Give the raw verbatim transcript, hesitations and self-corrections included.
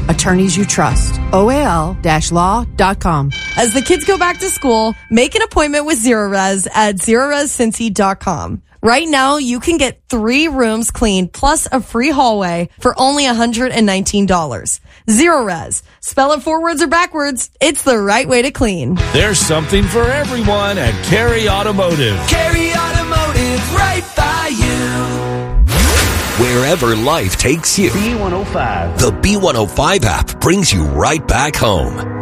Attorneys you trust. O A L law dot com. As the kids go back to school, make an appointment with Zerorez at zerorez cincy dot com. Right now, you can get three rooms cleaned plus a free hallway for only one hundred nineteen dollars. Zerorez. Spell it forwards or backwards. It's the right way to clean. There's something for everyone at Carey Automotive. Carey Automotive, right by you. Wherever life takes you. B one oh five. The B one oh five app brings you right back home.